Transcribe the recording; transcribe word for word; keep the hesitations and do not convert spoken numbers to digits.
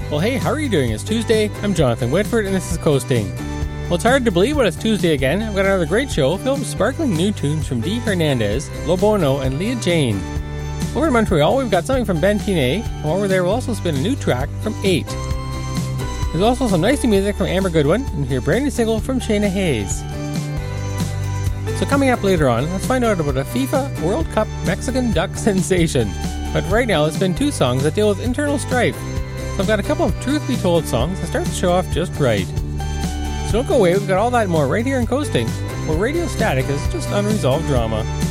Well, hey, how are you doing? It's Tuesday. I'm Jonathan Whitford, and this is Coasting. Well, it's hard to believe, but it's Tuesday again. I've got another great show filled with sparkling new tunes from Dee Hernandez, Lobono, and Leah Jane. Over in Montreal, we've got something from Ben Pinet, and over there we'll also spin a new track from eight. There's also some nice new music from Amber Goodwin, and hear a brand new single from Shayna Hayes. So coming up later on, let's find out about a FIFA World Cup Mexican duck sensation. But right now, let's spin two songs that deal with internal strife. So I've got a couple of Truth Be Told songs that start the show off just right. So don't go away, we've got all that and more right here in Coasting, where Radio Static is just unresolved drama.